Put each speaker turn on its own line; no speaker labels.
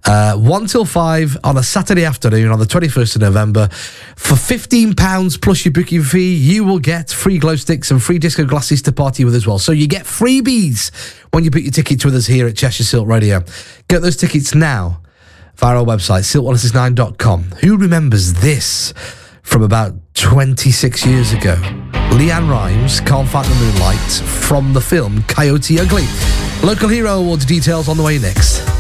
1 till 5 on a Saturday afternoon on the 21st of November. For £15 plus your booking fee, you will get free glow sticks and free disco glasses to party with as well. So you get freebies when you book your tickets with us here at Cheshire Silk Radio. Get those tickets now via our website, silk169.com. Who remembers this from about 26 years ago? Leanne Rimes, Can't Fight the Moonlight, from the film Coyote Ugly. Local Hero Awards details on the way next.